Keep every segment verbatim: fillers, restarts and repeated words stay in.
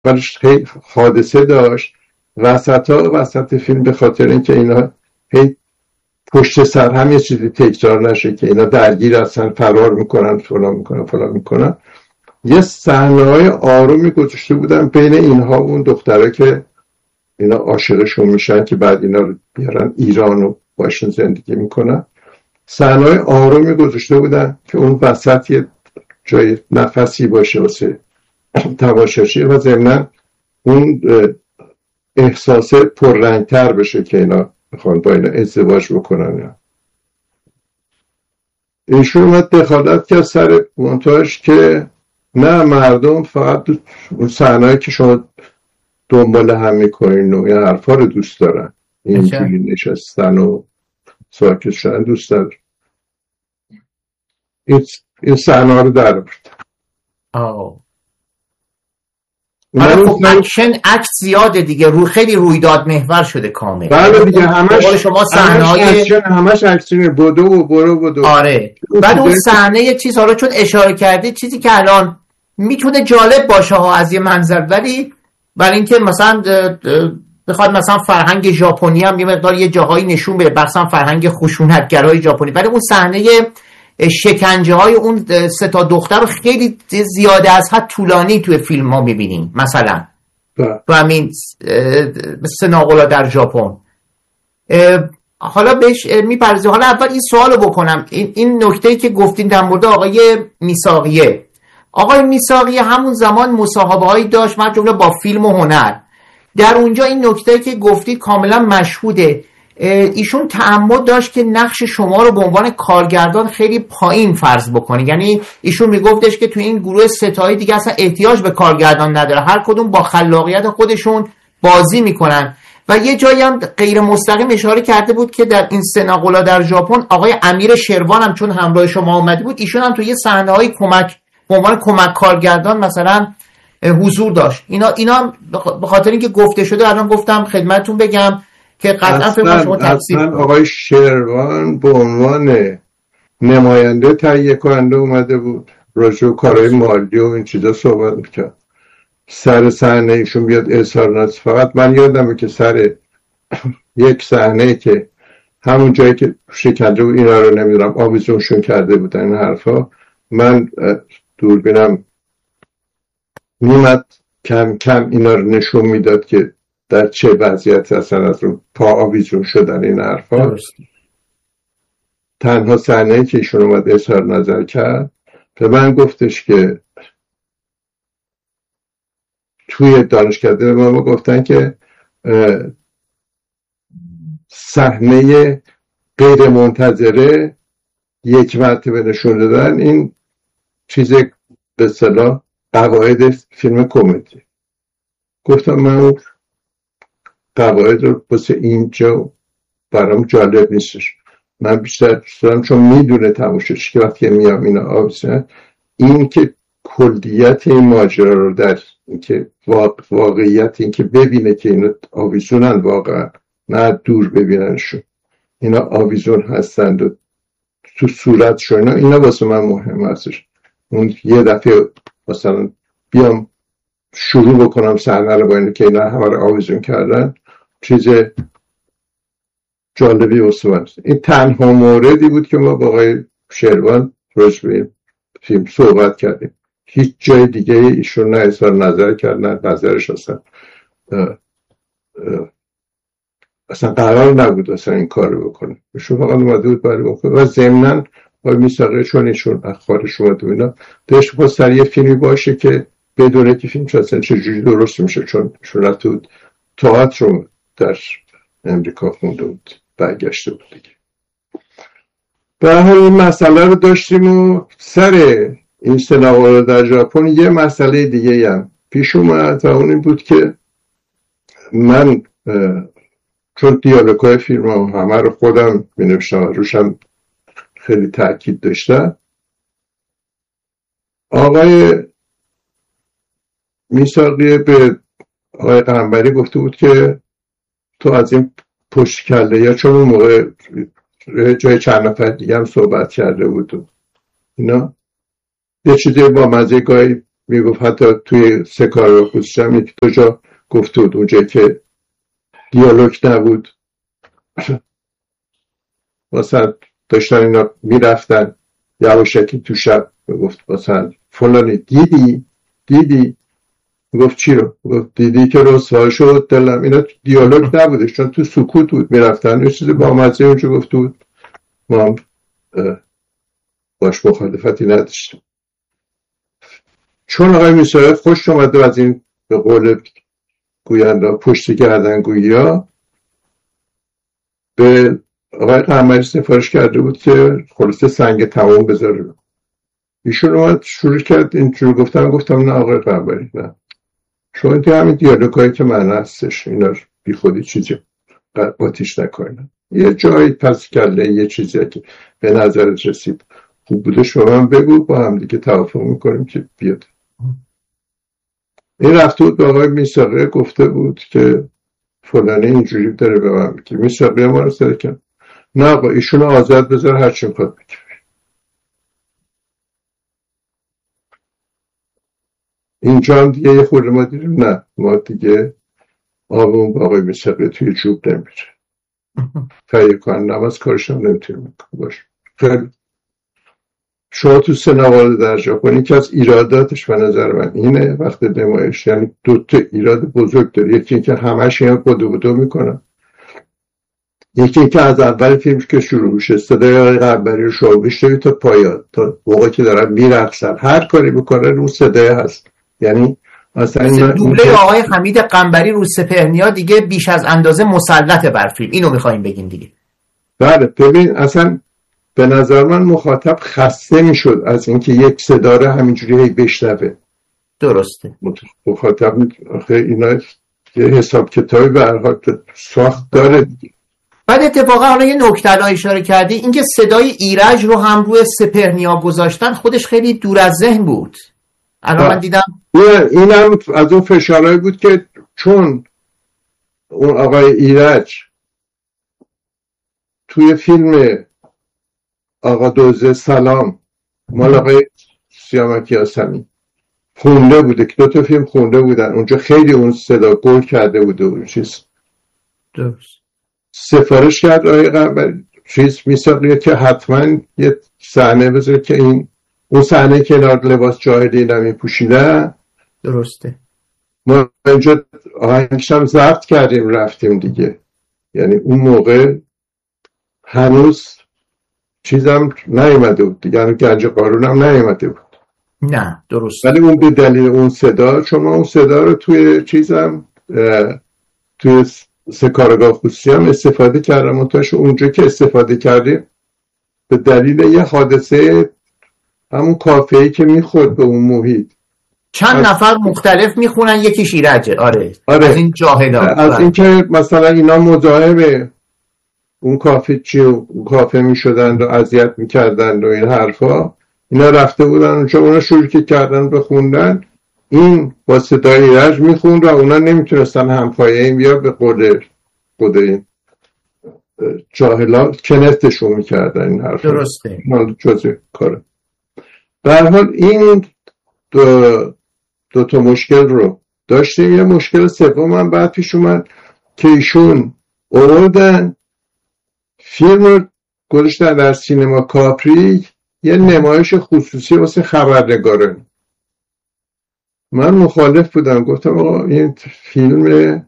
اولش خیلی حادثه داشت، وسط ها وسط فیلم به خاطر اینکه اینا هی پشت سر هم یه چیزی تکرار نشه که اینا درگیر هستن، فرار میکنن، فلان میکنن فلان میکنن، یه صحنه‌های آرومی گذاشته بودن بین اینها و اون دختره که اینا عاشقشون میشن که بعد اینا رو بیارن ایران و باشون زندگی میکنن. صحنه‌های آرومی گذاشته بودن که اون وسط یه جای نفسی باشه واسه تماشاچی و ضمناً اون احساس پررنگتر بشه که اینا میخوان با اینا ازدواج بکنن. ایشون اومد دخالت کرد سر مونتاژ که نه، مردم فقط اون صحنه‌ای که شما دنبال هم میکنین و این حرفا رو دوست دارن، اینجوری نشستن و ساکت شدن دوست دارن. این این صحنه رو در برد. آه حالا خب اکشن اکت زیاده دیگه، رو خیلی رویداد محور شده کامل. بله دیگه، همش شما صحنه‌های همش اکشن بدو و برو بدو. آره بعد اون صحنه یه چیز حالا چون اشاره کردی، چیزی که الان میتونه جالب باشه ها از یه منظر، ولی برای اینکه مثلا بخواد مثلا فرهنگ ژاپنی هم یه مقدار یه جاهایی نشون بده، مثلا فرهنگ خشونتگرای ژاپنی، ولی اون صحنه شکنجه های اون سه تا دختر رو خیلی زیاده از حد طولانی توی فیلم ها میبینیم مثلا تو همین سناغلا در ژاپن. حالا بهش میپرزیم. حالا اول این سوالو بکنم، این, این نکته‌ای که گفتین در مورد آقای میساقیه، آقای میساقیه همون زمان مصاحبه هایی داشت من جمله با فیلم و هنر، در اونجا این نکته‌ای که گفتید کاملا مشهوده، ایشون تعمد داشت که نقش شما رو به عنوان کارگردان خیلی پایین فرض بکنه، یعنی ایشون میگفتش که تو این گروه ستایی دیگه اصلا احتیاج به کارگردان نداره، هر کدوم با خلاقیت خودشون بازی میکنن. و یه جایی هم غیر مستقیم اشاره کرده بود که در این سناغلا در ژاپن آقای امیر شروان هم چون همراه شما اومده بود، ایشون هم تو یه صحنه‌های کمک به عنوان کمک کارگردان مثلا حضور داشت. اینا اینا به خاطر اینکه گفته شده الان گفتم خدمتتون بگم که قطعا فکر شما تفسیر. آقای شروان به عنوان نماینده تهیه کننده اومده بود، راجع به کارهای مالی و این چیزا صحبت می‌کرد. سر صحنه ایشون بیاد اظهار نظر، فقط من یادمه که سر یک صحنه که همون جایی که شکنجه و اینا رو نمیدونم آویزونشون کرده بودن این حرفا، من دوربینم میمد کم کم اینا رو نشون میداد که در چه وضعیت هستن از رو پا آویزون شدن این حرفا. تنها صحنه‌ای که ایشون اومد اظهار نظر کرد به من گفتش که توی دانشکده به ما گفتن که صحنه غیر منتظره یک مرتبه نشون دادن این چیز به اصطلاح قواعد فیلم کمدی. گفتم من قواعد رو واسه اینجا برام جالب نیستش، من بیشتر دوست دارم چون میدونه تماشاچی که وقتی میام اینا آویزن این که کلیت این ماجرا رو در اینکه واقعیت این که ببینه که اینا آویزونن واقعا، نه دور ببیننشون، اینا آویزون هستند و تو صورتشون اینا, اینا واسه من مهم هستش. اون یه دفعه مثلا بیام شروع بکنم صحنه رو با اینه که اینا همه رو آویزون کردن، چیز جالبی واسه من. این تنها موردی بود که ما با آقای شروان راجع به فیلم صحبت کردیم، هیچ جای دیگه ایشون نه اظهار نظر کرد نه نظرش اصلا اصلا قرار نبود اصلا این کار رو بکنه. ایشون فقط اومده بود برای بکنه و ضمناً با میساقه چون ایشون اخبارش اومده اینا داشت با سر یه فیلمی باشه که بدونه که فیلم اصلا چجوری درست میشه، چون ایشون رفته بود تئاتر رو در امریکا خونده بود برگشته بود دیگه. به هر حال این مسئله رو داشتیم و سر این سناغلا در ژاپن یه مسئله دیگه هم پیش اومد و اون این بود که من چون دیالوگ‌های فیلم هم همه رو خودم می‌نوشتم روشم خیلی تاکید داشتم، آقای میساقی به آقای قنبری گفته بود که تو از این پشت کله یا چون اون موقع جای چند نفر دیگه هم صحبت کرده بود و اینا یه چیزی با مزه گاهی میگفت حتی توی سه کار خودشم هم یکی دو جا گفت بود اونجا که دیالوگ نبود مثلا داشتن اینا میرفتن یواشکی تو شب گفت مثلا فلانی دیدی دیدی گفت چی رو؟ گفت دیدی که رسوا شد دلم. اینا دیالوگ نبودش چون تو سکوت بود میرفتن. یه چیزی با مزه اونجا گفت بود ما هم باش مخالفتی نداشتیم. چون آقای میساقی خوش اومده از این به قول گوینده پشت گردن گویی ها به آقای قمری سفارش کرده بود که خلاصه سنگ تمام بذاره. ایشون اومد شروع کرد اینجور گفتم گفتم نه آقای قمری نه شما این همین دیالوگ هایی که من هستش اینا بی خودی چیزی قطعاتیش نکنن. یه جایی پس کله یه چیزی که به نظرت رسید خوب بودش به من بگو با هم دیگه توافق میکنیم که بیاد. این رفته بود به آقای میساقی گفته بود که فلانی اینجوری داره به من میگه. میساقی ما رو سر کرد نه آقا ایشون آزاد بذار هر چی میخواد بگه. اینجا هم دیگه یه خورده ما دیدیم نه ما دیگه آبون با آقای میساقی توی جوب نمیره تهیه کنن نماز کارشم نمیتونیم میکنم باشه. خیلی شما تو سنوار در ژاپن یکی از ایراداتش به نظر من اینه وقت نمایش یعنی دو تا ایراد بزرگ داره. یکی اینکه همش اینا بدو بدو میکنن یکی اینکه از اول فیلم که شروع میشه صدای آقای قنبری رو شما بشنوید تا پایان تا موقعی که دارن میرقصن هر کاری میکنن اون صدای هست. یعنی مثلا دوبله آقای حمید قنبری رو سپهرنیا دیگه بیش از اندازه مسلط بر فیلم. اینو میخوایم بگیم دیگه. بله ببین اصلا به نظر من مخاطب خسته میشد از اینکه یک صدا رو همینجوری هی بشنوه. درسته. مخاطب آخه اینا یه حساب کتابی به هر حال ساخت داره دیگه. بعد اتفاقا حالا یه نکته رو اشاره کردی اینکه صدای ایرج رو هم روی سپهرنیا گذاشتن خودش خیلی دور از ذهن بود. الان من دیدم این هم از اون فشارهایی بود که چون اون آقای ایرج توی فیلم آقا دوزه سلام مال آقای سیامکی آسمی خونده بوده که دو تا فیلم خونده بودن اونجا خیلی اون صدا گل کرده بوده اون چیز درست سفارش کرد آقای قنبری چیز میساقیه که حتما یه صحنه بذاره که این اون صحنه کنار لباس جاهلی نمی پوشیده. درسته. ما اینجا آهنگش هم ضبط کردیم رفتیم دیگه یعنی اون موقع هنوز چیزم نیومده بود دیگه یعنی گنج قارون هم نیومده بود. نه درست. ولی اون به دلیل اون صدا چون ما اون صدا رو توی چیزم توی سه کارگاه خصوصی هم استفاده کردم منتاش اونجا که استفاده کردیم به دلیل یه حادثه همون کافه‌ای که میخورد به اون محیط چند از... نفر مختلف میخونن یکیش ایرجه. آره. آره از این جاهلا از این که مثلا اینا مزاحم اون کافه چی اون کافه میشدن و اذیت میکردن و این حرفا اینا رفته بودن اونجا اونا شروع کردن بخوندن این با صدای ایرج میخوند و اونا نمیتونستن همپایه‌ای بیا به قول قول این جاهلا کنفتشون میکردن این حرفا. درسته. مال جزء کاره. به هر حال این دو, دو تا مشکل رو داشتیم. یه مشکل سوم هم بعد پیش اومد که ایشون آوردن فیلم رو گذاشتن در سینما کاپری یه نمایش خصوصی واسه خبرنگاران. من مخالف بودم گفتم آقا این فیلم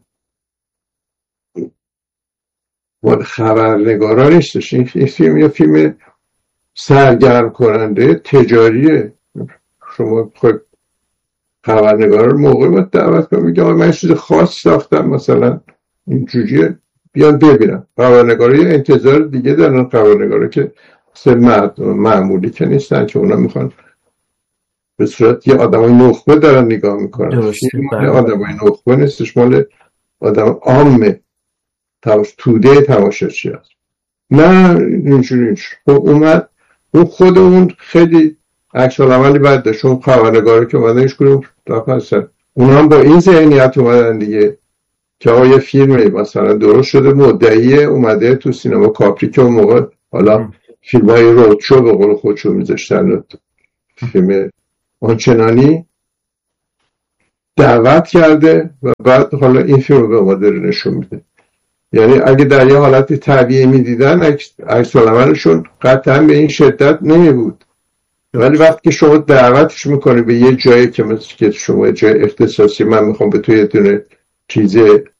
مال خبرنگاران نیستش این فیلم یه فیلم سرگرم کننده تجاریه. شما خود خبرنگاران رو موقعی باید دعوت کنم میگه من چیز خاص ساختم مثلا اینجوریه بیان ببینم. خبرنگاران یه انتظار دیگه دارن. خبرنگاران که سه مرد معمولی که نیستن که اونا میخوان به صورت یه آدمای نخبه دارن نگاه میکنن. مال آدمای نخبه نیستش مال آدم عامه تماش توده تماشاچی هست. نه اینجوری اینجوری اومد اون خود اون خیلی عکس العملی بد داشت. اون خبرنگارا که اومدن هیچ کدوم رفتن سر اونا هم با این ذهنیت اومدن دیگه که آقا یه فیلمی مثلا درست شده مدعیه اومده تو سینما کاپری که اون موقع حالا فیلم های رودشو به قول خودشو میذاشتن فیلم آنچنانی دعوت کرده و بعد حالا این فیلم رو به ما داره نشون میده. یعنی اگه در یه حالت طبیعی میدیدن عکس العملشون قطعا به این شدت نمی بود، ولی وقتی که شما دعوتش میکنی به یه جایی که مثل که شما جای اختصاصی، من میخوام به تو یه دونه چیز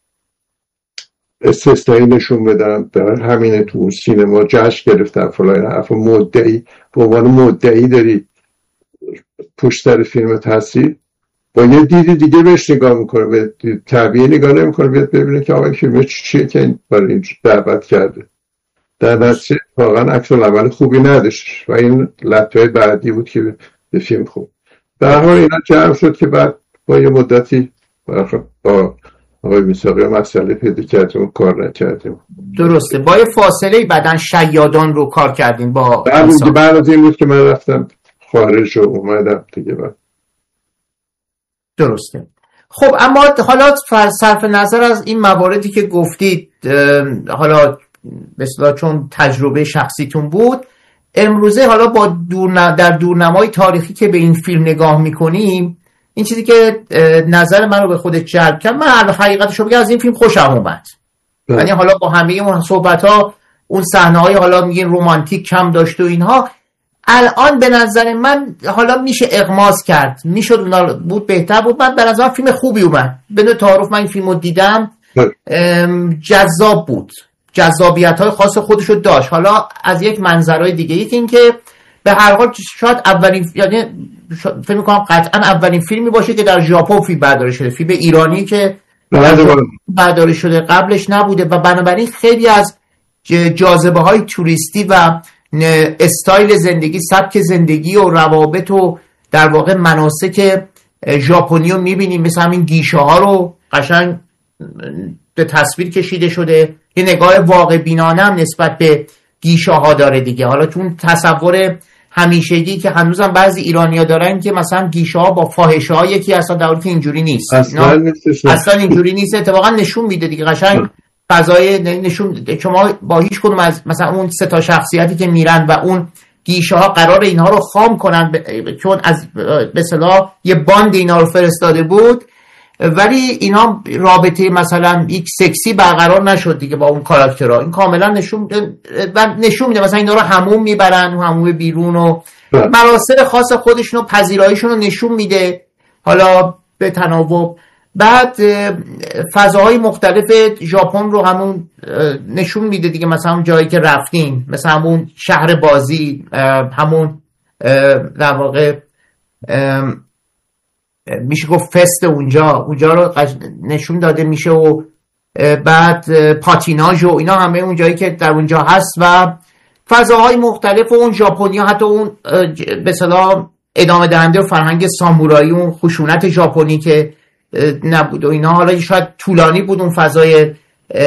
استثنایی نشون بدم، در همین تو سینما جشن گرفتن فلان حرف، مدعی به عنوان مدعی داری پشت سر فیلمت هستی، با یه دیدی دیگه بهش نگاه میکنه، به طبیعی نگاه نمیکنه، بیاد ببینه که آقا فیلم چیه که این برای این دعوت کرده. در نتیجه واقعا عکس العمل خوبی نداشت و این لطمه بعدی بود که به فیلم خوب. در حال اینا جمع شد که بعد با یه مدتی با آقای میثاقی مسئله پیدا کردیم و کار نکردیم. درسته، با یه فاصله بعدن شیادان رو کار کردیم با بعد بعد از این بود که من رفتم خارج و اومدم دیگه. بعد درسته. خب اما حالا صرف نظر از این مواردی که گفتید، حالا مثلا چون تجربه شخصیتون بود، امروزه حالا با دور در دورنمای تاریخی که به این فیلم نگاه میکنیم، این چیزی که نظر من رو به خودت جلب کرد، من حقیقتش رو بگم از این فیلم خوشم اومد. یعنی حالا با همه اون صحبت ها، اون صحنه های حالا میگین رومانتیک کم داشت و اینها، الان به نظر من حالا میشه اغماض کرد، میشد بود بهتر بود. من به نظر فیلم خوبی اومد، بدون تعارف من این فیلم رو دیدم، جذاب بود، جذابیت های خاص خودش رو داشت. حالا از یک منظرهای دیگه، یکی این که به هر حال شاید اولین، یعنی فکر می‌کنم قطعا اولین فیلمی باشه که در ژاپن فیلم برداری شده، فیلم ایرانی که برداری شده قبلش نبوده و بنابراین خیلی از جاذبه های توریستی و استایل زندگی، سبک زندگی و روابط و در واقع مناسک ژاپنی رو می‌بینیم، مثل همین گیشه ها رو قشنگ به تصویر کشیده شده. یه نگاه واقع بینانه هم نسبت به گیشه ها داره دیگه. حالا چون تصور همیشگی که هنوزم بعضی ایرانی‌ها دارن که مثلا گیشه ها با فاحشه ها یکی اصلا، در حالی که اینجوری نیست، اصلا, اصلا اینجوری نیست. اتفاقا نشون میده دیگه قشنگ فضای نشون، شما با هیچ کدوم از مثلا اون سه تا شخصیتی که میرن و اون گیشه ها قرار اینها رو خام کنن، چون از به اصطلاح یه باند اینا رو فرستاده بود، ولی اینا رابطه مثلا یک سکسی برقرار نشد دیگه با اون کاراکترها. این کاملا نشون نشون میده مثلا اینا رو حموم میبرن و حموم بیرون و مراسم خاص خودشون و پذیراییشون رو نشون میده، حالا به تناوب. بعد فضاهای مختلف ژاپن رو همون نشون میده دیگه، مثلا اون جایی که رفتیم، مثلا همون شهر بازی، همون در واقع میشه گفت فست اونجا اونجا رو نشون داده میشه و بعد پاتیناژ و اینا همه اون جایی که در اونجا هست و فضاهای مختلف و اون ژاپنیا، حتی اون به اصطلاح ادامه دهنده و فرهنگ سامورایی، اون خشونت ژاپنی که نبود و اینا. حالا شاید طولانی بود اون فضای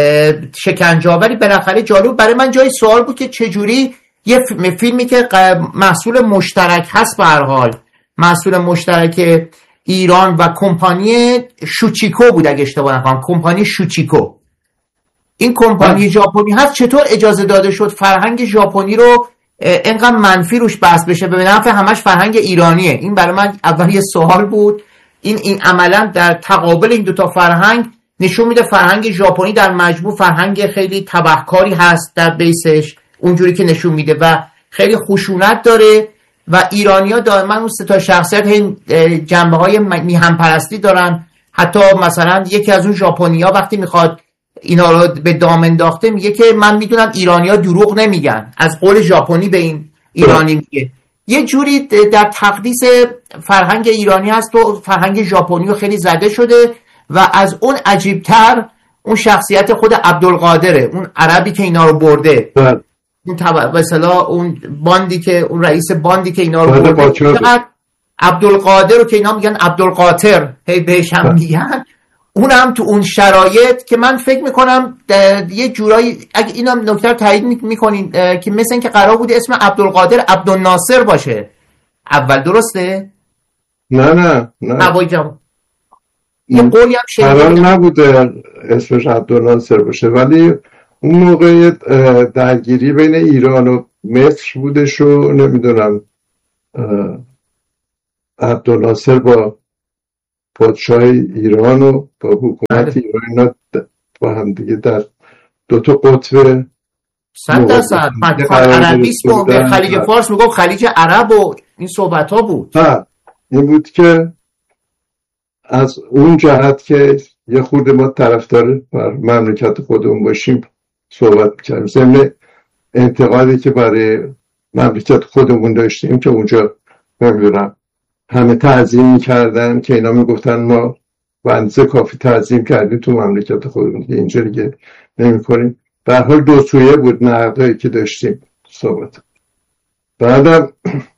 شکنجه، ولی بالاخره جالب برای من جای سوال بود که چجوری یه فیلمی که محصول مشترک هست، به هر حال محصول مشترک ایران و کمپانی شوچیکو بود اگه اشتباه نکنم، کمپانی شوچیکو، این کمپانی ژاپنی هست، چطور اجازه داده شد فرهنگ ژاپنی رو اینقدر منفی روش بحث بشه، به نفع همش فرهنگ ایرانیه؟ این برای من اول یه سوال بود. این این عملا در تقابل این دوتا فرهنگ نشون میده فرهنگ ژاپنی در مجموع فرهنگ خیلی تبهکاری هست در بیسش، اونجوری که نشون میده و خیلی خشونت داره و ایرانی‌ها دائما اون سه تا شخصیت جنبه‌های میهن پرستی دارن. حتی مثلا یکی از اون ژاپنی‌ها وقتی میخواد اینا رو به دام انداخته میگه که من میدونم ایرانی‌ها دروغ نمیگن، از قول ژاپنی به این ایرانی میگه. یه جوری در تقدیس فرهنگ ایرانی هست و فرهنگ ژاپنی رو خیلی زده شده و از اون عجیب‌تر اون شخصیت خود عبدالقادره، اون عربی که اینا رو برده، اون تبع به اصطلاح اون باندی که اون رئیس باندی که اینا رو برده، چقدر عبدالقادر رو که اینا میگن عبدالقاطر هی بهش هم میگن، اون هم تو اون شرایط که من فکر میکنم یه جورایی اگه اینا نکته تایید میکنین که مثل این که قرار بود اسم عبدالقادر عبدالناصر باشه اول، درسته؟ نه نه نه نوای جوان یه قولی هم شنیدم قرار نبوده اسمش عبدالناصر باشه، ولی اون موقع درگیری بین ایران و مصر بودش و نمیدونم عبدالناصر با پادشاه ایران و با حکومت ایران اینا با هم دیگه در دو تا قطب صد درصد عربیسم و خلیج فارس میگفت خلیج عرب و این صحبت ها بود. ها این بود که از اون جهت که یه خورده ما طرفدار مملکت خودمون باشیم صحبت می‌کردیم، ضمن انتقادی که برای مملکت خودمون داشتیم که اونجا نمیدونم همه تعظیم میکردن که اینا میگفتن ما و اندازه کافی تعظیم کردیم تو مملکت خودمون که اینجا دیگه نمی‌کنیم. به هر حال دو سویه بود نقدایی که داشتیم صحبت. بعدم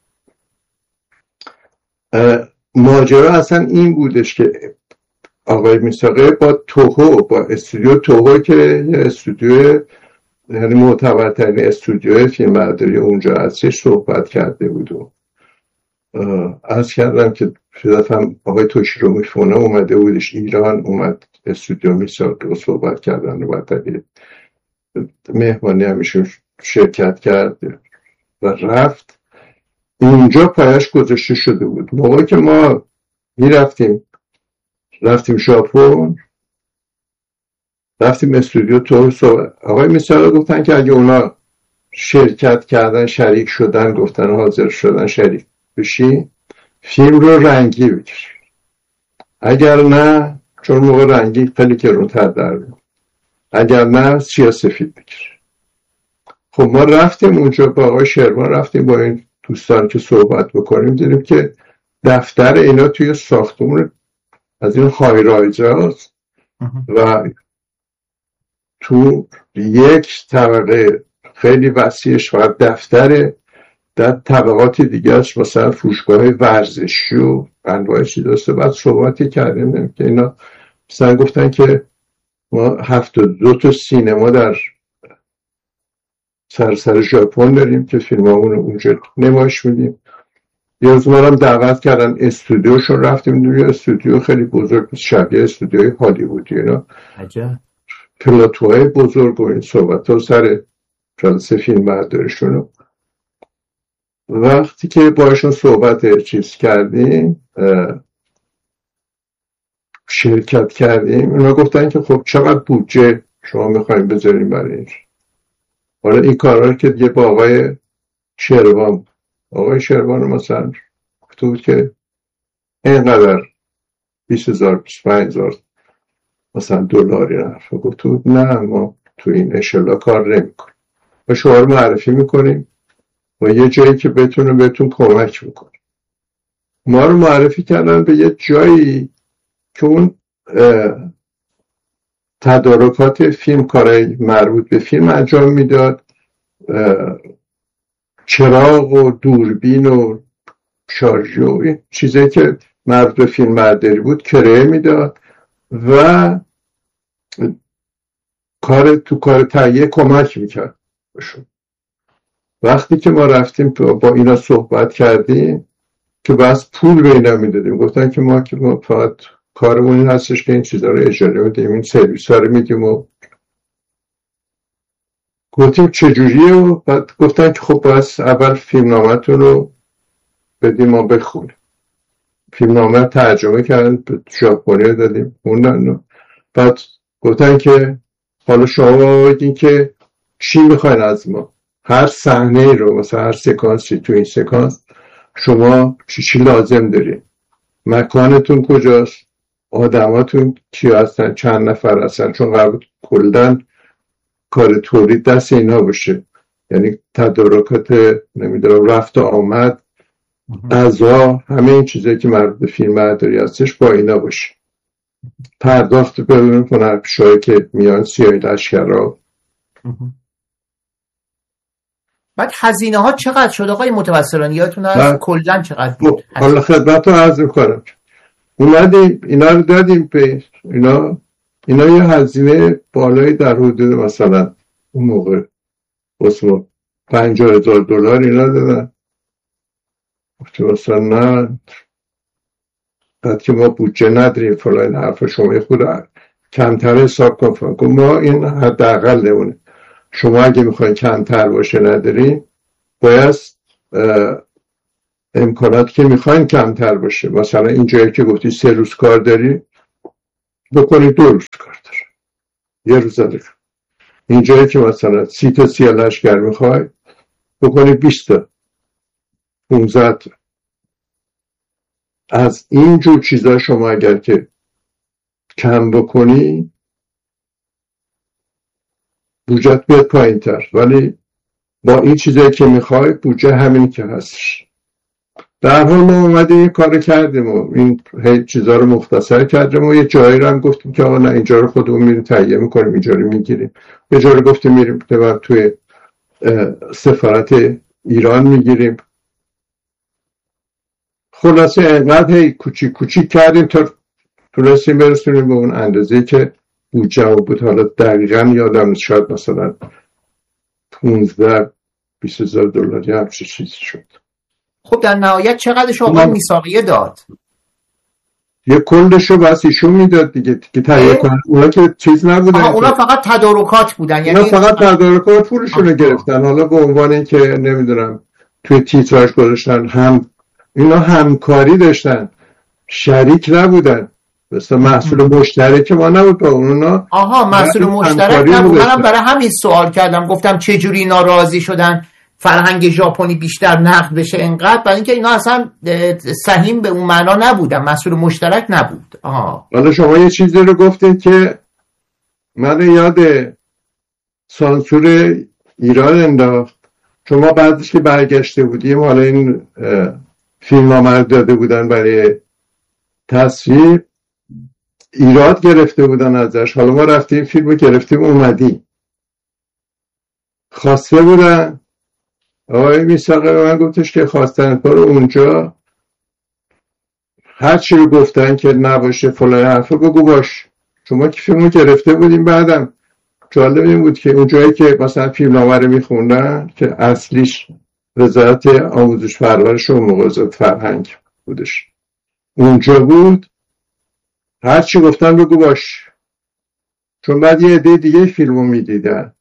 ماجرا اصلا این بودش که آقای میثاقی با توهو با استودیو توهو که یه استودیو یعنی معتبرترین استودیو فیلمبرداری اونجا هستش صحبت کرده بود و عرض کردم که شدفم آقای توشیرو میفونه اومده بودش ایران، اومد استودیو میثاقی رو صحبت کردن و بعد مهمانی همیشه شرکت کرد و رفت. اونجا پایش گذاشته شده بود. موقعی که ما میرفتیم رفتیم ژاپن رفتیم استودیو تو صحبت آقای میثاقی گفتن که اگه اونا شرکت کردن شریک شدن گفتن حاضر شدن شریک بشی فیلم رو رنگی بکش، اگر نه چون موقع رنگی خیلی گرونتر در بود، اگر نه سیاه سفید بکش. خب ما رفتیم اونجا با آقای شروان رفتیم با این دوستان که صحبت بکنیم، دیدیم که دفتر اینا توی ساختمون از این های رایجاست و تو یک طبقه خیلی وسیعش فقط دفتره، در طبقات دیگرش مثلا فروشگاه ورزشی و انواع چیزاست. بعد صحبتی کردیم که اینا مثلا گفتن که ما هفتاد و دو تا سینما در سراسر ژاپن داریم که فیلمامون رو اونجا نمایش میدیم. یه روز ما هم دعوت کردن استودیوشون، رفتیم توی استودیو خیلی بزرگ شبیه استودیوی هالیوودی اینا، پلاتوهای بزرگ و این صحبت ها سر جلسه فیلم برداریشون. وقتی که باشون صحبت چیز کردیم شرکت کردیم اونا گفتن که خب چقدر بودجه شما میخوایم بذاریم برای این. حالا این کارها که دیگه با آقای شروان آقای شروان مثلا گفته بود که اینقدر بیست هزار بیست و پنج هزار مثلا دلاری نرفه، گفته بود نه ما تو این اشلا کار نمی کنیم و شما رو معرفی میکنیم و یه جایی که بتونه بهتون کمک میکنه. ما رو معرفی کردن به یه جایی که اون تدارکات فیلم کارهای مربوط به فیلم انجام میداد، چراغ و دوربین و شارژ و این چیزایی که مربوط به فیلم برداری بود کرایه میداد و کار تو کار تهیه کمک میکرد. وقتی که ما رفتیم با اینا صحبت کردیم که بس پول به اینا میدادیم، گفتن که ما که ما فقط کارمون این هستش که این چیزا رو اجاره میدیم، این سرویس ها رو میدیم و گفتیم چجوریه و بعد گفتن که خب بس اول فیلمنامه‌تون رو بدیم ما بخونیم. فیلمنامه ترجمه کردن به ژاپنی رو دادیم خوندن، بعد گفتن که حالا شما بگین که چی میخواین از ما، هر صحنه رو مثلا هر سکانسی تو این سکانس شما چی چی لازم دارین، مکانتون کجاست، آدماتون کی هستن، چند نفر هستن، چون قرار کلن کار تولید دست اینا باشه، یعنی تدارکات نمیدونم رفت و آمد اعضا همه این چیزایی که مربوط به فیلم برداری هستش با اینا باشه. پرداخت بدون هنرپیشه‌ای که میان سیاهی لشکرها. بعد هزینه ها چقدر شد آقای متوسلانی یادتون هست کلا چقدر بود؟ حالا خدمت رو عرض میکنم اومدیم اینا رو دادیم به اینا اینا یه هزینه بالایی در حدود مثلا اون موقع بسیار پنجاه هزار دلار اینا دادن. مثلا نه بعد که ما بودجه نداریم فلان حرف شما خود کمتر حساب کن کن ما این حداقل نمونه، شما اگه میخواین کمتر باشه نداریم باید امکانات که میخواین کمتر باشه. مثلا اینجایی که گفتی سه روز کار داری، بکنی دو روز کار داری، یه روز داری. اینجایی که مثلا سی تا سیاه لشگر میخوای، بکنی بیست تا پونزده تا. از این جور چیزا شما اگر که کم بکنی بودجت بیاد پایین تر، ولی با این چیزایی که میخوای بودجه همین که هستش. در حال ما اومدیم این کار کردیم و این چیزا رو مختصر کردیم و یه جایی رو هم گفتیم که آقا نه اینجا رو خودمون میریم تهیه میکنیم، اینجا رو میگیریم. یه جایی رو گفتیم میریم توی سفارت ایران میگیریم. خلاصه اینقدر هی کوچیک کوچیک کردیم تا تونستیم برسونیم به اون اندازه که بودجه بود. حالا دقیقا یادم شاید مثلا پونزده بیست هزار دلار یا همچه چیزی شد. خب در نهایت چقدر شما میثاقیه داد؟ یه کلشو بس ایشون میداد دیگه که تهیه کنن. اونا که چیز نبودن، اونا فقط تدارکات بودن، یعنی اونا فقط تدارکات پولشون رو گرفتن. حالا به عنوان این که نمیدونم توی تیتراژ گذاشتن، هم اینا همکاری داشتن، شریک نبودن. مثلا محصول مشترک ما نبود با اونا. آها محصول مشترک نبود. منم برای همین سوال کردم، گفتم چه جوری اینا راضی شدن فرهنگ ژاپنی بیشتر نقد بشه اینقدر، برای اینکه اینا اصلا سهیم به اون معنا نبودن، محصول مشترک نبود. آها حالا شما یه چیزی رو گفتید که من یاد سانسور ایران انداخت. شما بعدش که برگشته بودیم، حالا این فیلم ها داده بودن برای تصویر، ایراد گرفته بودن ازش. حالا ما رفتیم فیلم رو گرفتیم اومدیم، خواسته بودن. آقای میثاقی به من گفتش که خواستن پارو اونجا هر چی رو گفتن که نباشه فلان حرفا بگو باش. شما که فیلم رو گرفته بودیم. بعدم جالب این بود که اونجایی که مثلا فیلم نامه رو میخوندن که اصلیش وزارت آموزش پرورش و وزارت فرهنگ بودش، اونجا بود، هر چی گفتن بگو باش. چون بعد یه عده دیگه فیلمو میدیدن.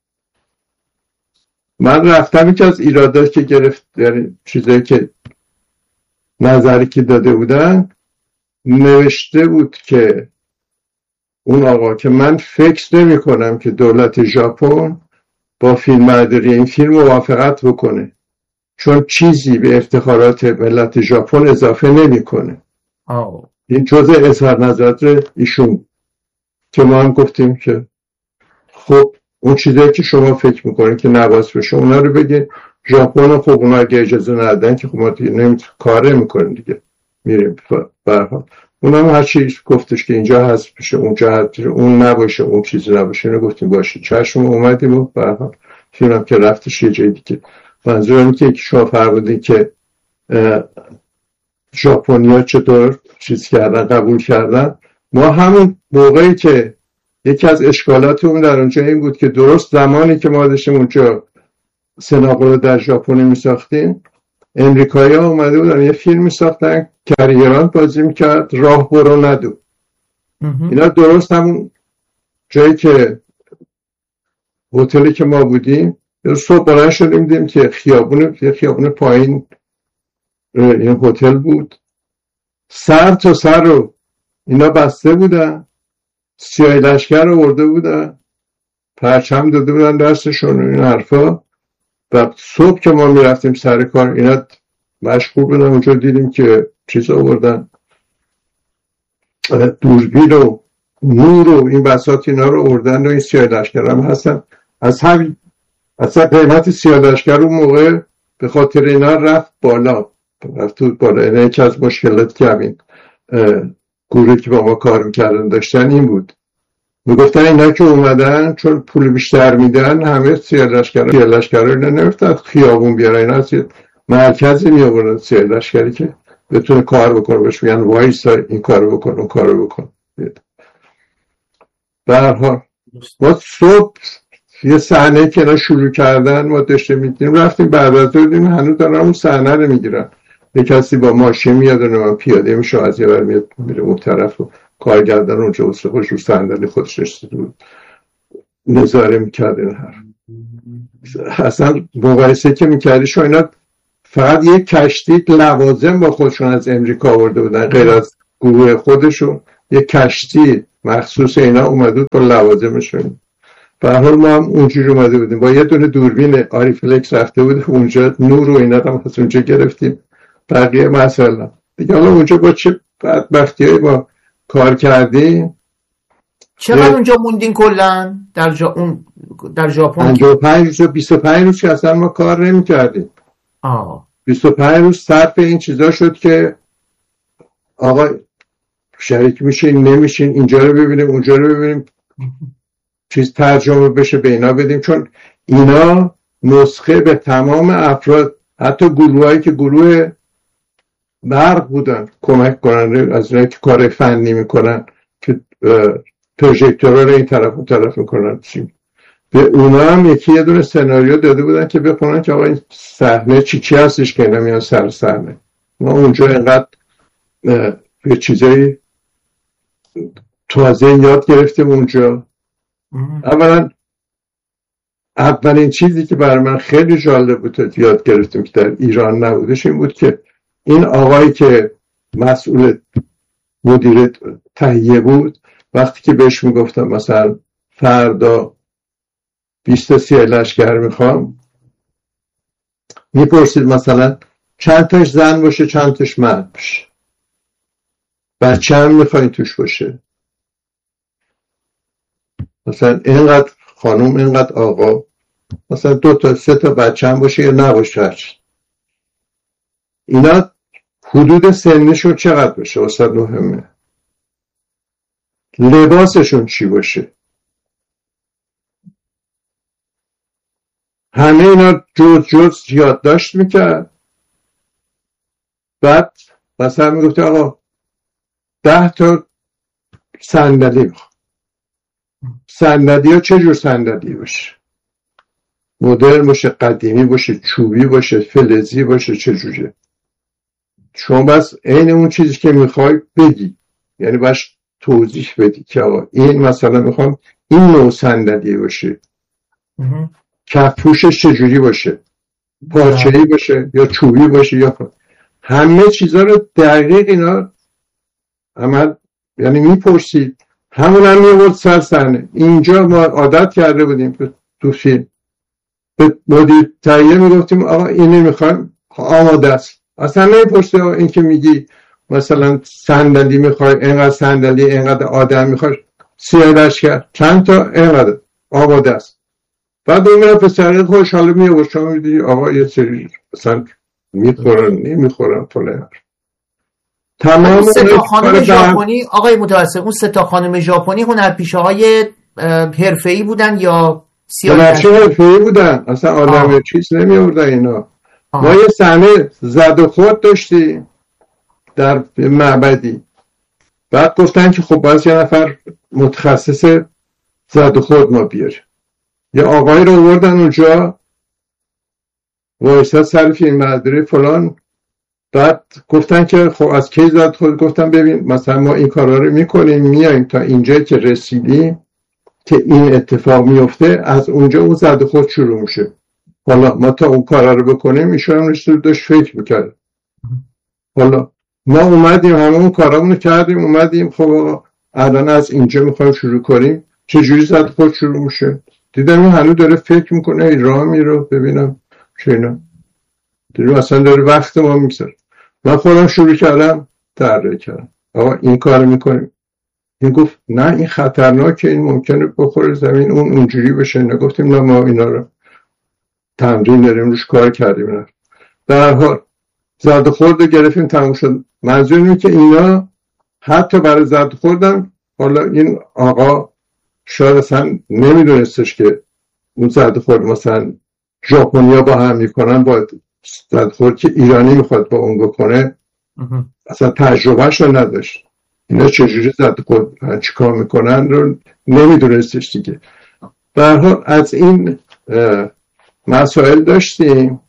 من رفتم یکی از ایرادات که گرفت، یعنی چیزایی که نظری که داده بودن، نوشته بود که اون آقا که من فکر نمی کنم که دولت ژاپن با فیلم برداری این فیلم موافقت بکنه، چون چیزی به افتخارات ملت ژاپن اضافه نمی کنه. آه. این جزء اظهار نظرات ایشون که ما هم گفتیم که خب اون چیزایی که شما فکر میکنید که نواز بشه اونا رو بگین. ژاپن خب اونا اگه اجازه ندن که خب ما دیگه نمیتونیم کار نمیکنیم دیگه، میریم به هر حال. اونا هم هر چی گفتش که اینجا هست بشه اونجا هست، اون نباشه اون چیزی نباشه، اینو گفتیم باشه چشم اومدیم و به هر حال فیلم که رفتش یه جای دیگه. منظورم که شما فرمودین که ژاپنیا چطور چیز کردن قبول کردن. ما همون موقعی که یکی از اشکالاتمون در اونجا این بود که درست زمانی که ما داشتیم اونجا سناقو رو در ژاپن میساختیم، امریکایی‌ها اومده بودن یه فیلم میساختن، کریگران بازی میکرد، راه برو ندو. اینا درست همون جایی که هتلی که ما بودیم، صبح بلند شدیم دیدیم که خیابون یه خیابون پایین این هتل بود، سر تا سر رو اینا بسته بودن، سیاه لشکر رو برده بودن، پرچم داده بودن دستشون این حرفا. و صبح که ما میرفتیم سر کار اینا مشغول بودن، اونجا دیدیم که چیز آوردن، دوربین و نور و این بساط اینا رو آوردن و این سیاه لشکر هم هستن. از همین اصلا قیمت سیاه لشکر اون موقع به خاطر اینا رفت بالا رفت بالا. اینه یکی از مشکلات که همین گروهی که با ما کار میکردن داشتن این بود، میگفتن اینا که اومدن چون پول بیشتر میدن همه سیاه لشکر سیاه لشکر رو نمیفتن خیابون بیارن، اینا از مرکزی میابرن سیاه لشکری که بتونه کار بکنه، بهش میگن وایسا این کارو بکن اون کارو بکن. به هر حال ما صبح یه صحنه که اینا شروع کردن ما داشتیم میدیم، رفتیم بعد از دیدیم هنوز دارن اون صحنه رو میگیرن. یه کسی با ماشین میاد و من پیاده میشه از یه بر میاد میره اون طرف و کارگردان اونجا واسه خودش رو صندلی خودش نشسته بود نظاره میکرد. این حرف اصلا مقایسه که میکردی شو اینا فقط یک کشتی لوازم با خودشون از امریکا آورده بودن، غیر از گروه خودشون یک کشتی مخصوص اینا اومده بود با لوازمشون. به هر حال ما هم اونجوری اومده بودیم با یه دونه دوربین آریفلکس رفته بودیم اونجا، نور و اینا هم از اونجا گرفتیم. بقیه مثلا دیگه حالا اونجا با چه بدبختی‌هایی ما کار کردیم. چقدر اونجا موندین کلا در جا اون در ژاپن؟ پنجاه و پنج روز بیست و پنج روز که اصلا ما کار نمی‌کردیم. آه بیست و پنج روز صرف این چیزا شد که آقا شریک میشین نمیشین، اینجا رو ببینیم اونجا رو ببینیم، چیز ترجمه بشه به اینا بدیم، چون اینا نسخه به تمام افراد، حتی گروهایی که گروه برق بودن کمک کننده از اینایی که کار فنی میکنن که پروژکتورها رو این طرف اون طرف میکنن، به اونا هم یکی یه دونه سناریو داده بودن که بخونن که آقا این صحنه چی چی هستش که اینا میان سر صحنه. ما اونجا اینقدر یه چیزایی تازه یاد گرفتیم اونجا. اولا اولین چیزی که برای من خیلی جالب بود یاد گرفتیم که در ایران نبودش این بود که این آقایی که مسئول مدیر تهیه بود، وقتی که بهش میگفتم مثلا فردا بیست تا سیاه لشگر میخوام، میپرسید مثلا چند تاش زن باشه چند تاش مرد باشه، بچه هم میخواین توش باشه، مثلا اینقدر خانوم اینقدر آقا، مثلا دو تا سه تا بچه هم باشه یا نباشه، اینا حدود سنشون چقدر باشه واسه مهمه، لباسشون چی باشه، همه اینا جز جز یادداشت میکرد. بعد مثلا میگفت آقا ده تا صندلی میخوام، صندلی ها چه جور صندلی باشه، مدرن باشه قدیمی باشه چوبی باشه فلزی باشه چه جوره، شما بس عین اون چیزی که میخوای بگی، یعنی باش توضیح بدی که آقا این مثلا میخوام این نوع صندلی باشه، کف پوشش چجوری باشه، پارچه‌ای باشه یا چوبی باشه یا خود. همه چیزا رو دقیق اینا عمل، یعنی میپرسید همون هم میورد سر صحنه. اینجا ما عادت کرده بودیم تو فیلم به مدیر تهیه میگفتیم آقا اینی میخوایم آماده است، اصلا نمیپرسید این که میگی مثلا صندلی میخوای اینقدر صندلی اینقدر آدم میخوای سیاه لشگر چند تا اینقدر آماده است. بعد اون میره پسره خوش حالا میورد، شما میدی آقا یه سری مثلا میخورن نمیخورن فلان. تمام سه تا خانم ژاپنی آقای متوسط، اون سه تا خانم ژاپنی هنرپیشه های حرفه‌ای بودن یا سیاسی حرفه‌ای بودن، اصلا آدم چیز نمیوردن اینا. آه. ما یه صحنه زد و خورد داشتیم در معبدی، بعد گفتن که خب باید یه نفر متخصص زد و خورد ما بیاریم. یه آقایی رو آوردن اونجا وایساد سر فیلم برداری فلان، بعد گفتن که خب از کی زد خود، گفتم ببین مثلا ما این کارا رو میکنیم میایم تا اینجا که رسیدیم که این اتفاق میفته، از اونجا اون زد خود شروع میشه، حالا ما تا اون کارا رو بکنیم ایشون هم نشون داشت فکر میکرد. حالا ما اومدیم همه اون کارامونو کردیم اومدیم خب الان از اینجا میخوایم شروع کنیم، چجوری زد خود شروع میشه؟ دیدم این هنوز داره فکر میکنه ای راه میرو ببینم چه اینا، دیدم اصلا داره وقت ما میگذره. من خودم شروع کردم طراحی کردم آقا این کارو میکنیم، این گفت نه این خطرناکه، این ممکنه بخوره زمین اون اونجوری بشه. نگفتیم نه ما اینا رو تمرین داریم روش کار کردیم. در هر حال زد خورد گرفتیم تموم شد. منظور اینه که اینا حتی برای زد خوردم، حالا این آقا شاید اصلا نمیدونستش که اون زد خورد مثلا ژاپنیا با هم میکنن، با زد خورد که ایرانی میخواد با اون بکنه اصلا تجربهش رو نداشت، اینا چجوری زد خورد چیکار میکنن رو نمیدونستش دیگه. به هر حال از این مسائل داشتیم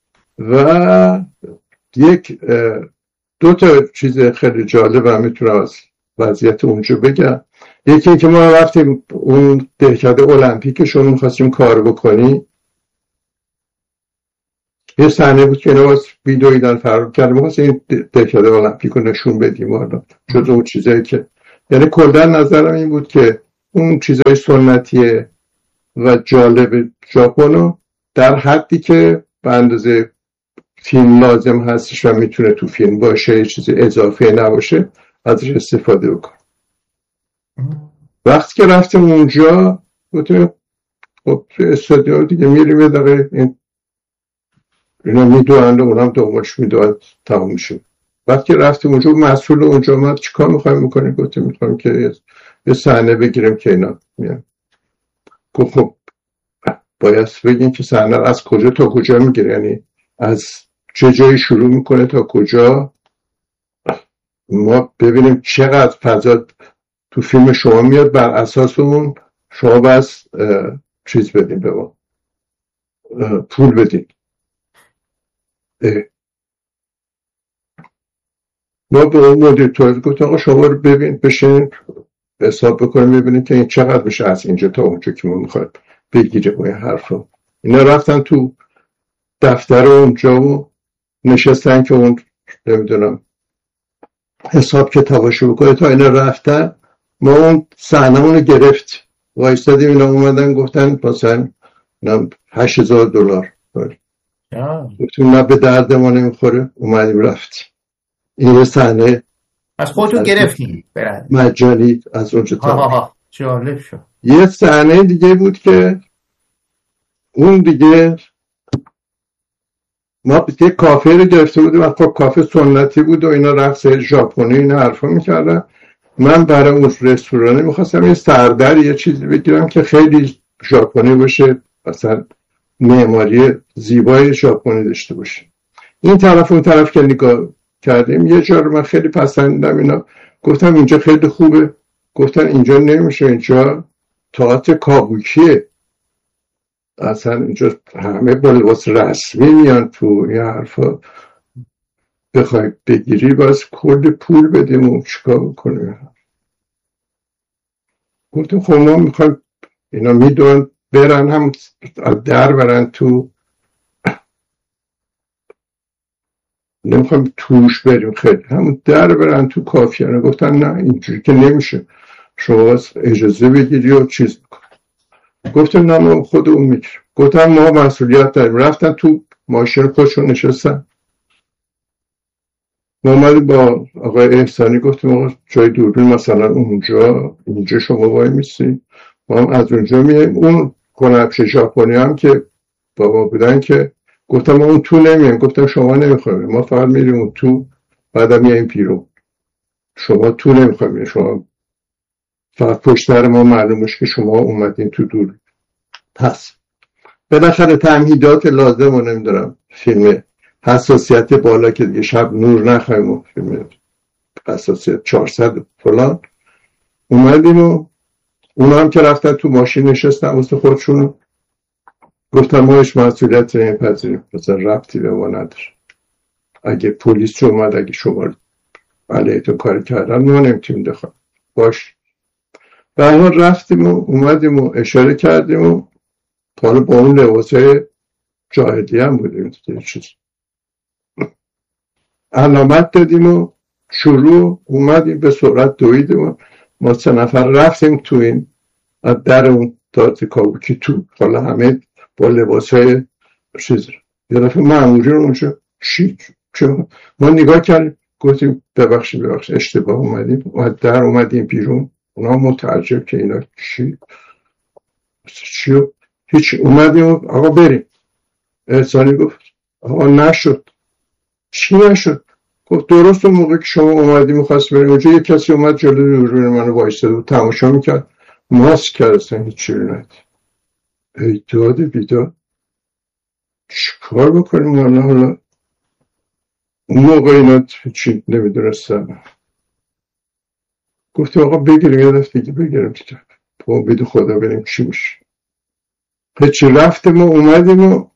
و یک دو تا چیز خیلی جالب هم میتونم از وضعیت اونجا بگم. یکی این که ما رفتیم اون دهکده المپیکشون میخواستیم کار بکنیم، یه صحنه بود که اینا باز ویدیو ایدان فرار کرده میخواست این دکاده المپیک رو نشون بدیم حالا جز اون چیزایی که یعنی کلن نظرم این بود که اون چیزای سنتی و جالب ژاپن در حدی که به اندازه فیلم لازم هستش و میتونه تو فیلم باشه یه چیزی اضافه نباشه ازش استفاده بکن. وقتی که رفتیم اونجا گفتیم خب استادیو دیگه میریم یه دقیقه این اینا میدوند و اونم دوماش میدوند تمام میشه. وقتی که رفتیم اونجا مسئول اونجا اومد چیکار میخوایم بکنیم؟ گفتیم میخوایم که یه صحنه بگیریم که اینا میان. گفت خب باید بگیم که صحنه از کجا تا کجا میگیره، یعنی از چه جایی شروع میکنه تا کجا، ما ببینیم چقدر فضا تو فیلم شما میاد، بر اساس اون شما بس چیز بدیم به ما پول بدیم. ما به اون مدیر تولید گفتم آقا شما رو ببین بشین حساب بکنیم ببینیم که این چقدر میشه از اینجا تا اونجا که ما میخوایم بگیره با این حرف رو. اینا رفتن تو دفتر اونجا و نشستن که اون نمیدونم حساب کتاباشو بکنه. تا اینا رفتن ما اون صحنه‌مون رو گرفت وایستادیم، اینا اومدن گفتن مثلا هشت هزار دلار. گفتیم نه به درد ما نمیخوره، اومدیم رفتیم. این یه صحنه از خودتون گرفتیم مجانی از اونجا تا جالب شد. یه صحنه دیگه بود که اون دیگه ما یه کافه رو گرفته بودیم و خب کافه سنتی بود و اینا رقص ژاپنی اینا حرفا میکردن. من برای اون رستوران میخواستم یه سردر یه چیزی بگیرم که خیلی ژاپنی باشه، مثلا معماری زیبای ژاپنی داشته باشه. این طرف اون طرف که نگاه کردیم یه جا رو من خیلی پسندیدم، اینا گفتم اینجا خیلی خوبه. گفتن اینجا نمیشه، اینجا تئاتر کابوکیه، اصلا اینجا همه با لباس رسمی میان تو این حرفا، بخوای بگیری باز کلی پول بدیم و چیکار بکنیم. گفتم خب ما میخوایم اینا میدون برن هم در برن تو، نمیخوایم توش بریم خیلی همون در برن تو کافیانه. گفتن نه اینجوری که نمیشه، شما اجازه بگیری و چیز بکن. گفتم نه ما خود اون میگیرم. گفتم ما مسئولیت داریم. رفتن تو ماشین خودشون نشستن. ما اومدیم با آقای احسانی گفتیم آقا جای دوربین مثلا اونجا اینجا شما وای میسی، ما هم از اونجا میایم. اون کنبش ژاپنی هم که بابا بودن که گفتم ما اون تو نمیم. گفتم شما نمیخوایم، ما فقط میریم اون تو بعدا میایم پیرون، شما تو نمیخوایم، شما فقط پشتر ما معلومش که شما اومدین تو دور. پس بالاخره تمهیدات لازم و نمیدارم فیلم حساسیت بالا که دیگه شب نور نخواهیم و فیلم حساسیت چهارصد فلان اومدیم و اونا هم که رفتن تو ماشین نشستن واسه خودشونو. گفتم ما هیچ مسئولیت نمیپذیریم، مثلا ربطی به ما نداره. اگه پلیس چه اومد اگه شما علیهتون کاری کردن ما نمیتونیم دخواه باش. به هر حال رفتیم و اومدیم و اشاره کردیم و حالا با اون لباسای جاهلی هم بودیم چیز علامت دادیم و شروع اومدیم به سرعت دویدیم و ما سه نفر رفتیم تو این در اون تئاتر کابوکی تو، حالا همه با لباسای چیز. یه دفعه مأموری رو اونجا شیک چون ما نگاه کردیم گفتیم ببخشید ببخشید اشتباه اومدیم و در اومدیم بیرون. اونا متعجب که اینا چی چی هیچ. اومدیم آقا بریم. احسانی گفت آقا نشد. چی نشد؟ گفت درست اون موقع که شما اومدیم می‌خواست بریم اونجا، یک کسی اومد جلوی دوربین منو وایساد و تماشا میکرد، ماسک کرد، اصلا هیچ چیزی ندید. ای داد بیداد چی کار بکنیم؟ حالا حالا اون موقع اینا چی نمیدونستم. گفتیم آقا بگیریم یه دفعه دیگه بگیریم دیگه با امید خدا بریم چی میشه. هیچی. رفتیم و اومدیم و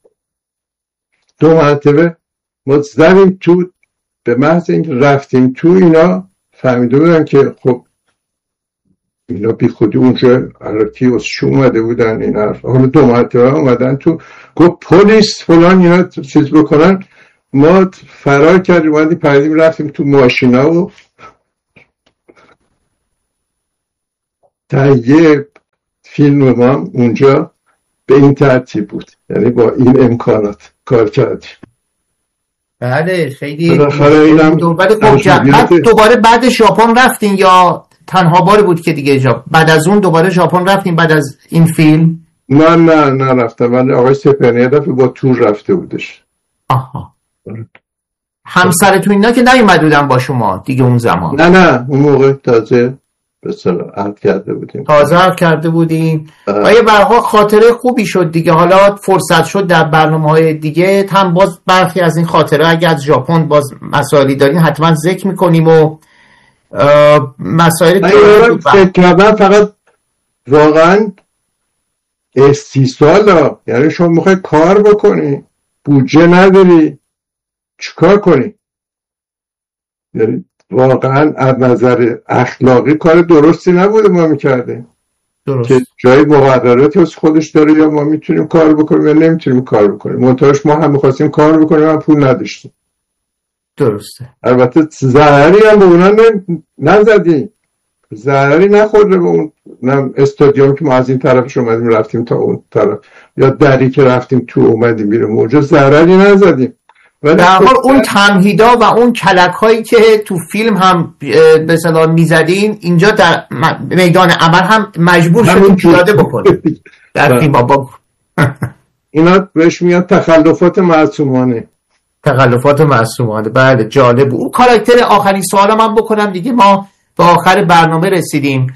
دو مرتبه ما زدیم تو. به محض اینکه رفتیم تو اینا فهمیده بودن که خب اینا بی خودی اونجا عراقی اسشو اومده بودن، این حرف حالا دو مرتبه اومدن تو، گفت پلیس فلان اینا چیز بکنن. ما فرار کردیم اومدیم پردیم رفتیم تو ماشینا و تهیه فیلم ما هم اونجا به این ترتیب بود، یعنی با این امکانات کار کردیم. بله خیلی دوباره دوباره بعد ژاپن رفتین یا تنها باری بود که دیگه جا بعد از اون دوباره ژاپن رفتین بعد از این فیلم؟ نه نه نه رفتم، ولی آقای سپهری یه دفعه با تور رفته بودش. آها. همسرتون اینا که نیومده بودن با شما دیگه اون زمان؟ نه نه اون موقع تازه به صلاح عهد کرده بودیم. تازه عهد کرده بودیم. آیا برها خاطره خوبی شد دیگه، حالا فرصت شد در برنامه‌های دیگه هم باز برخی از این خاطره اگه از ژاپن باز مسائلی دارین حتما ذکر میکنیم و مسائل دیگه فکر کردم. فقط واقعا استیصال، یعنی شما میخوای کار بکنی بودجه نداری چیکار کنی؟ یعنی واقعا از نظر اخلاقی کار درستی نبوده ما میکردیم که جای مقرراتی از خودش داره یا ما میتونیم کار بکنیم یا نمیتونیم کار بکنیم. منتهاش ما هم میخواستیم کار بکنیم هم پول نداشتیم. درسته. البته ضرری هم به اونا نزدیم، ضرری نخورده به اون استادیوم که ما از این طرفش اومدیم رفتیم تا اون طرف یا دری که رفتیم تو اومدیم بیرون اونجا ضرری نزدیم. در حال اون تمهیدا و اون کلک هایی که تو فیلم هم به اصطلاح میزدین اینجا در میدان عمل هم مجبور شدیم پیاده بکنیم در فیلم بابا. اینا بهش میاد تخلفات معصومانه. تخلفات معصومانه. بله جالب بود. اون کاراکتر آخرین سوالم من بکنم دیگه ما به آخر برنامه رسیدیم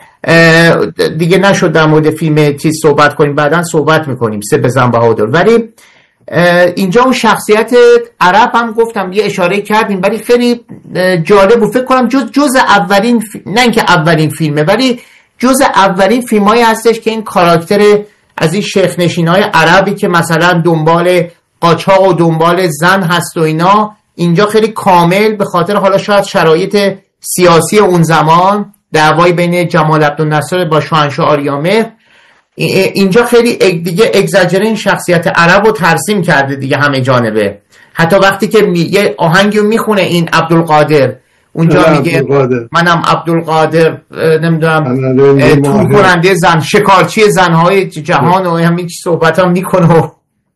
دیگه، نشد در مورد فیلم چیز صحبت کنیم، بعداً صحبت میکنیم سه بزن بهادر. ولی اینجا اون شخصیت عرب هم گفتم یه اشاره کردیم ولی خیلی جالب بود. فکر کنم جز جز اولین فی... نه اینکه اولین فیلمه ولی جز اولین فیلمایی هستش که این کاراکتر از این شیخ نشینای عربی که مثلا دنبال قاچاق و دنبال زن هست و اینا اینجا خیلی کامل به خاطر حالا شاید شرایط سیاسی اون زمان دعوای بین جمال عبدالناصر با شاهنشاه آریامهر اینجا خیلی دیگه اگزاجره این شخصیت عرب رو ترسیم کرده دیگه همه جانبه. حتی وقتی که می... یه آهنگی رو میخونه این عبدالقادر اونجا میگه منم عبدالقادر نمیدونم تو کننده زن شکارچی زنهای جهان و همین صحبت هم میکنه.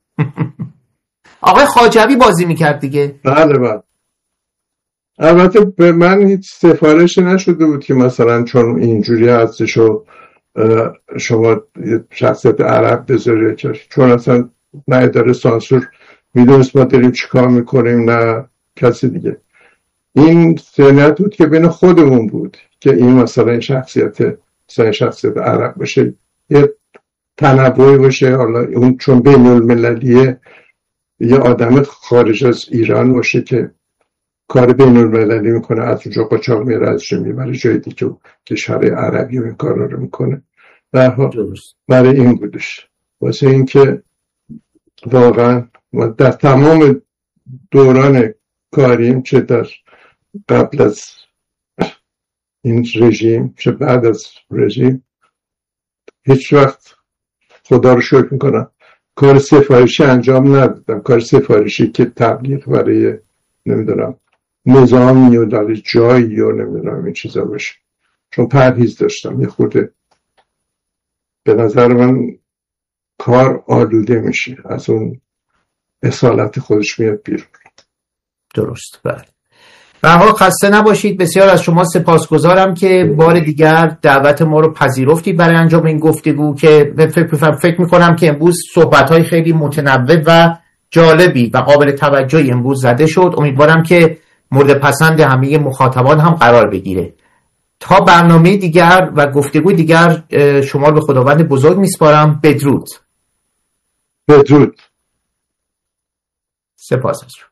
آقای خواجوی بازی میکرد دیگه. بله بله. البته به من هیچ سفارشی نشده بود که مثلا چون اینجوری هستش و شما شخصیت عرب بذاری، چون اصلا نه اداره سانسور میدونست ما داریم چی کار میکنیم نه کسی دیگه. این ذهنیت بود که بین خودمون بود که این مثلا این شخصیت مثلا شخصیت عرب باشه یه تنوعی باشه، حالا اون چون بین المللیه یه آدم خارج از ایران باشه که کار بین المللی میکنه، از اونجا قاچاق میاره ازش میبره جای دیگه کشور عربی این کار رو میکنه. برای این بودش، واسه این که واقعا در تمام دوران کاریم چه در قبل از این رژیم چه بعد از رژیم هیچ وقت خدا رو شکر میکنم کار سفارشی انجام ندادم. کار سفارشی که تبلیغ برای نمیدونم نظامی و در جایی و نمیدونم این چیزا باشه، چون پرهیز داشتم. یه خورده به نظر من کار آلوده میشه، از اون اصالت خودش میاد بیرون. درست. بله. به هر حال خسته نباشید. بسیار از شما سپاسگزارم که بار دیگر دعوت ما رو پذیرفتید برای انجام این گفتگو که فکر فکر می‌کنم که امروز صحبت‌های خیلی متنوع و جالبی و قابل توجهی امروز زده شد. امیدوارم که مورد پسند همه مخاطبان هم قرار بگیره. تا برنامه دیگر و گفتگوی دیگر شما رو به خداوند بزرگ میسپارم. بدرود. بدرود. سپاس از شما.